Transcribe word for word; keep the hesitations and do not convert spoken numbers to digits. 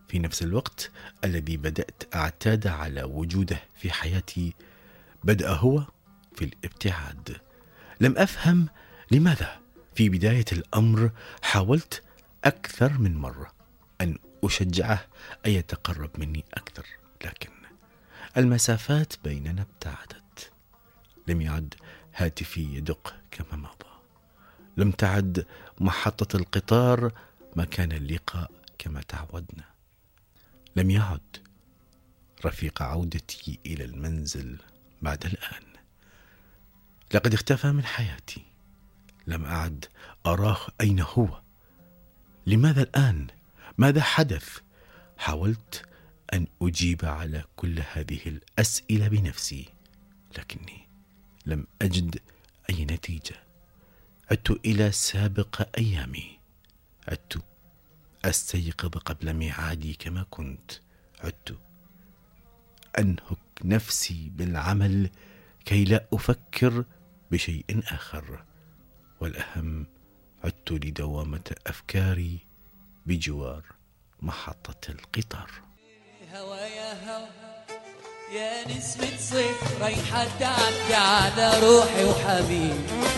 في نفس الوقت الذي بدأت أعتاد على وجوده في حياتي بدأ هو في الابتعاد. لم أفهم لماذا. في بداية الأمر حاولت أكثر من مرة أن أشجعه أن يتقرب مني أكثر، لكن المسافات بيننا ابتعدت. لم يعد هاتفي يدق كما مضى، لم تعد محطة القطار مكان اللقاء كما تعودنا، لم يعد رفيق عودتي إلى المنزل بعد الآن. لقد اختفى من حياتي، لم أعد أراه أين هو. لماذا الآن؟ ماذا حدث؟ حاولت أن أجيب على كل هذه الأسئلة بنفسي، لكني لم أجد أي نتيجة. عدت إلى سابق أيامي، عدت أستيقظ قبل ميعادي كما كنت، عدت أنهك نفسي بالعمل كي لا أفكر بشيء آخر، والأهم عدت لدوامة أفكاري بجوار محطة القطار. هوا يا هوا يا نسمة صيف ريحة تعدي على روحي وحبيبي.